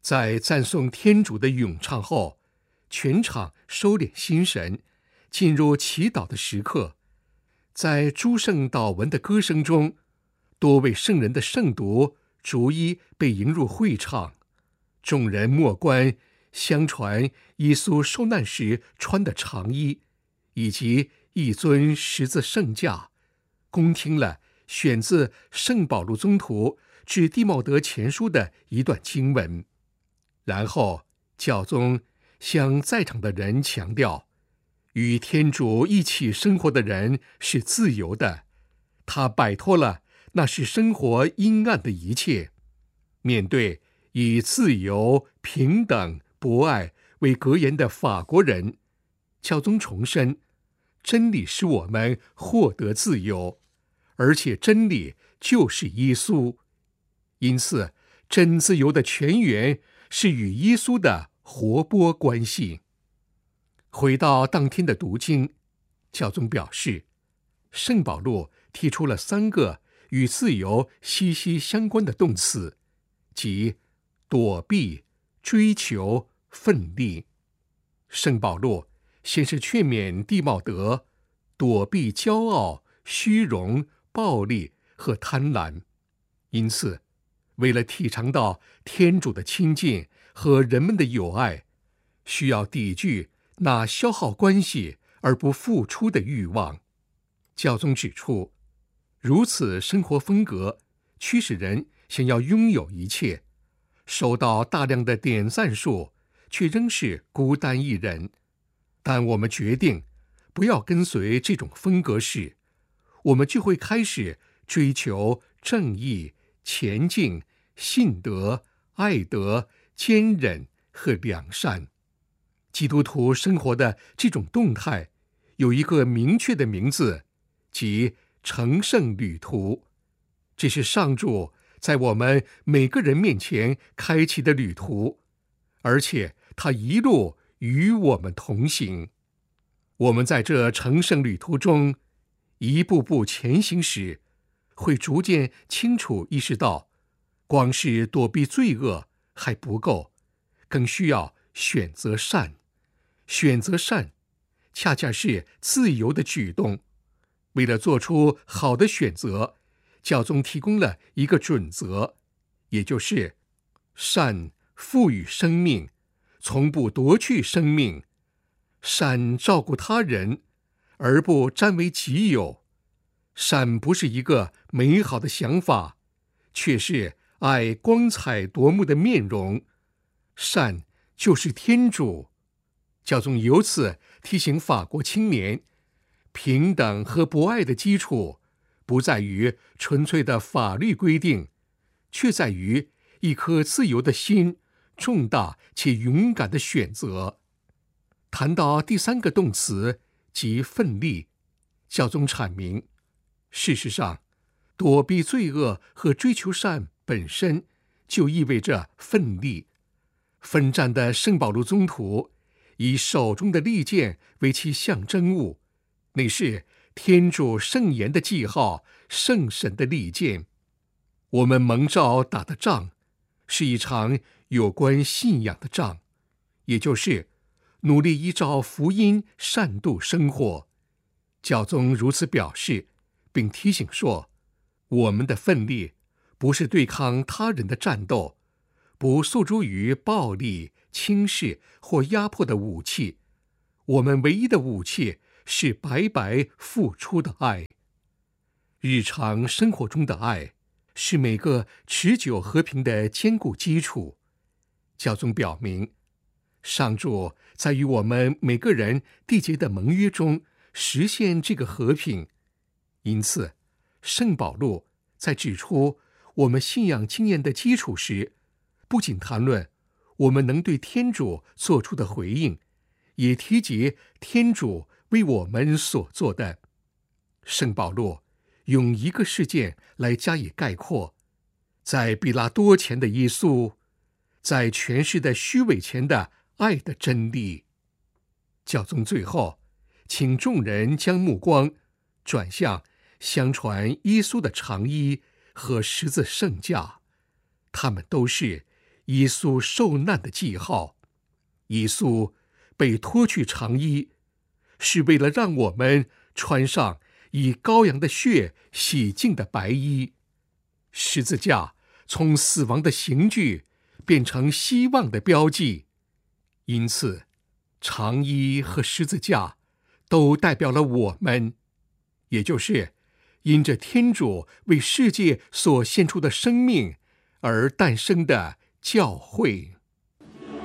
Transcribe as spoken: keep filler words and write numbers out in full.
在赞颂天主的咏唱后，全场收敛心神，进入祈祷的时刻。在诸圣祷文的歌声中，多位圣人的圣读逐一被迎入会场。众人莫观相传耶稣受难时穿的长衣，以及一尊十字圣架，恭听了选自圣保禄宗徒致弟茂德前书的一段经文。然后教宗向在场的人强调，与天主一起生活的人是自由的，他摆脱了那使生活阴暗的一切。面对以自由、平等、博爱为格言的法国人，教宗重申，真理使我们获得自由，而且真理就是耶稣。因此，真自由的泉源是与耶稣的活泼关系。回到当天的读经，教宗表示，圣保禄提出了三个与自由息息相关的动词，即躲避、追求、奋力。圣保禄先是劝勉弟茂德躲避骄傲、虚荣、暴力和贪婪，因此为了体尝到天主的亲近和人们的友爱，需要抵御那消耗关系而不付出的欲望。教宗指出，如此生活风格驱使人想要拥有一切，收到大量的点赞数，却仍是孤单一人。但我们决定不要跟随这种风格时，我们就会开始追求正义、前进、信德、爱德、坚忍和良善。基督徒生活的这种动态有一个明确的名字，即成圣旅途。这是上主在我们每个人面前开启的旅途，而且他一路与我们同行。我们在这成圣旅途中一步步前行时，会逐渐清楚意识到，光是躲避罪恶还不够，更需要选择善。选择善恰恰是自由的举动。为了做出好的选择，教宗提供了一个准则，也就是善赋予生命，从不夺去生命；善照顾他人，而不占为己有。善不是一个美好的想法，却是爱光彩夺目的面容。善就是天主。教宗由此提醒法国青年，平等和博爱的基础不在于纯粹的法律规定，却在于一颗自由的心，重大且勇敢的选择。谈到第三个动词，即奋力，教宗阐明，事实上，躲避罪恶和追求善本身就意味着奋力。奋战的圣保禄宗徒以手中的利剑为其象征物，那是天主圣言的记号，圣神的利剑。我们蒙召打的仗，是一场有关信仰的仗，也就是努力依照福音善度生活。教宗如此表示，并提醒说，我们的奋力不是对抗他人的战斗，不诉诸于暴力、轻视或压迫的武器，我们唯一的武器是白白付出的爱。日常生活中的爱是每个持久和平的坚固基础。教宗表明，上主在与我们每个人缔结的盟约中实现这个和平。因此，圣保禄在指出我们信仰经验的基础时，不仅谈论我们能对天主做出的回应，也提及天主为我们所做的。圣保禄用一个事件来加以概括，在比拉多前的耶稣，在权势的虚伪前的爱的真理。教宗最后请众人将目光转向相传耶稣的长衣和十字圣架，他们都是耶稣受难的记号。耶稣被脱去长衣，是为了让我们穿上以羔羊的血洗净的白衣。十字架从死亡的刑具变成希望的标记，因此长衣和十字架都代表了我们，也就是因着天主为世界所献出的生命而诞生的教会。